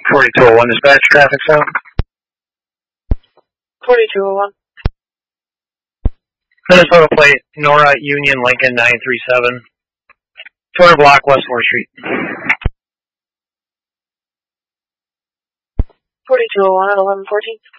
4201 dispatch, traffic zone. 4201. Minnesota plate, Nora Union Lincoln 937. 200 block West 4th Street. 4201 at 1114.